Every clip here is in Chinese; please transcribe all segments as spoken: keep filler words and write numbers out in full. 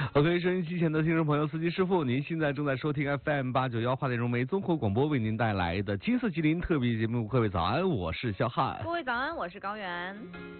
OK， 收音机前的听众朋友、司机师傅，您现在正在收听 F M 八九幺华电融媒综合广播为您带来的金色吉林特别节目。各位早安，我是肖汉。 各位早安，我是高原。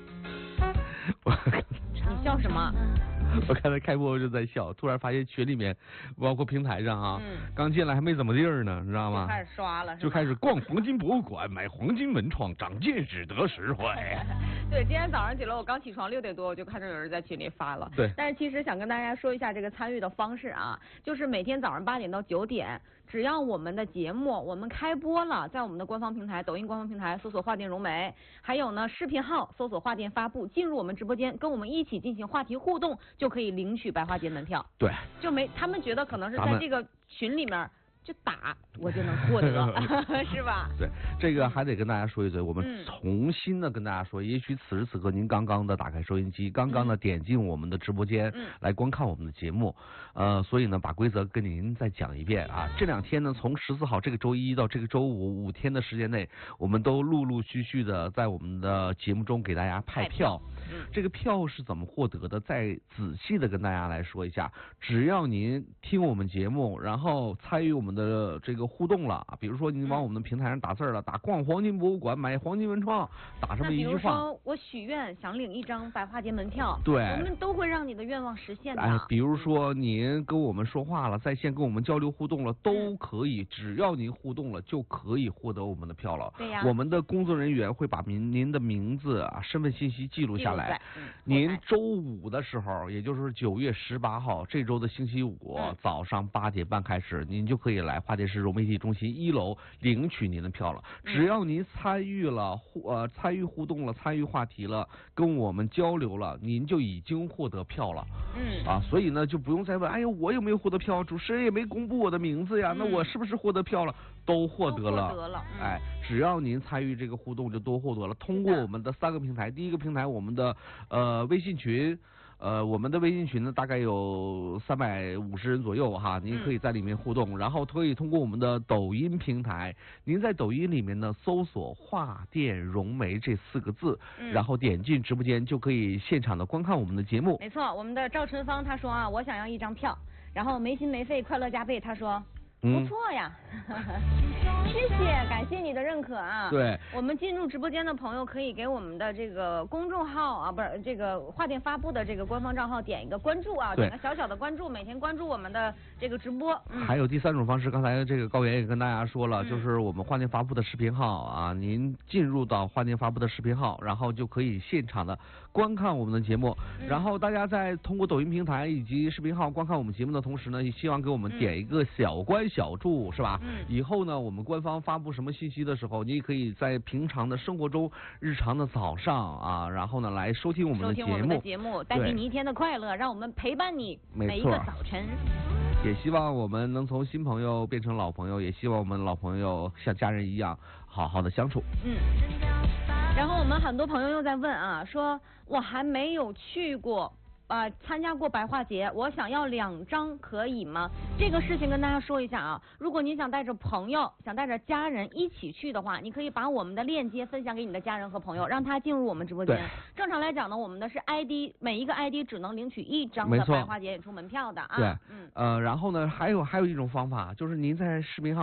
你笑什么？ 我刚才开播就在笑，突然发现群里面，包括平台上啊，嗯、刚进来还没怎么地儿呢，你知道吗？ 就开始刷了， 就开始逛黄金博物馆，买黄金文创，长见识得实惠。 对，今天早上起来，我刚起床六点多，我就看到有人在群里发了。 对， 但是其实想跟大家说一下这个参与的方式啊，就是每天早上八点到九点，只要我们的节目我们开播了，在我们的官方平台、抖音官方平台搜索华电融媒，还有呢视频号搜索华电发布，进入我们直播间，跟我们一起进行话题互动，就可以领取百花节门票。 对， 就没他们觉得可能是在这个群里面就打我就能获得是吧？ 对，这个还得跟大家说一嘴，我们重新的跟大家说，嗯、也许此时此刻您刚刚的打开收音机，刚刚的点进我们的直播间、嗯、来观看我们的节目，呃，所以呢，把规则跟您再讲一遍啊。这两天呢，从十四号这个周一到这个周五五天的时间内，我们都陆陆续续的在我们的节目中给大家派票。嗯、这个票是怎么获得的？再仔细的跟大家来说一下。只要您听我们节目，然后参与我们的这个互动了，比如说您往我们的平台上打字了，打逛黄金博物馆，买黄金文创，打这么一句话。 那比如说我许愿想领一张百花节门票， 对， 我们都会让你的愿望实现的。 哎，比如说您跟我们说话了，在线跟我们交流互动了，都可以，只要您互动了，就可以获得我们的票了。 对呀， 我们的工作人员会把您您的名字啊、身份信息记录下来。嗯、您周五的时候，也就是九月十八号这周的星期五、嗯、早上八点半开始，您就可以来华电市融媒体中心一楼领取您的票了。只要您参与了互呃参与互动了，参与话题了，跟我们交流了，您就已经获得票了。嗯啊，所以呢就不用再问，哎呀，我有没有获得票？主持人也没公布我的名字呀，嗯、那我是不是获得票了？都获得了。 获得了。嗯、 哎，只要您参与这个互动，就都获得了。通过我们的三个平台，第一个平台我们的呃微信群。呃，我们的微信群呢，大概有三百五十人左右哈，您可以在里面互动，嗯、然后可以通过我们的抖音平台，您在抖音里面呢搜索“华电融媒”这四个字，嗯、然后点进直播间就可以现场的观看我们的节目。 没错，我们的赵春芳他说啊，我想要一张票，然后没心没肺快乐加倍他说。不错呀，嗯、谢谢，感谢你的认可啊。 对， 我们进入直播间的朋友可以给我们的这个公众号啊，不是这个华电发布的这个官方账号点一个关注啊，点个小小的关注，每天关注我们的这个直播。嗯、 还有第三种方式，刚才这个高原也跟大家说了，嗯、就是我们华电发布的视频号啊，您进入到华电发布的视频号，然后就可以现场的观看我们的节目。嗯、然后大家在通过抖音平台以及视频号观看我们节目的同时呢，也希望给我们点一个小关。小注是吧？嗯，以后呢，我们官方发布什么信息的时候，你也可以在平常的生活中、日常的早上啊，然后呢来收听我们的节目， 收听我们的节目，带给你一天的快乐，让我们陪伴你每一个早晨。 也希望我们能从新朋友变成老朋友，也希望我们老朋友像家人一样好好的相处。 嗯。然后我们很多朋友又在问啊，说我还没有去过。啊、呃，参加过百花节，我想要两张，可以吗？这个事情跟大家说一下啊，如果你想带着朋友、想带着家人一起去的话，你可以把我们的链接分享给你的家人和朋友，让他进入我们直播间。正常来讲呢，我们的是 I D， 每一个 I D 只能领取一张的百花节演出门票的啊。 对，嗯，呃，然后呢，还有还有一种方法，就是您在视频号。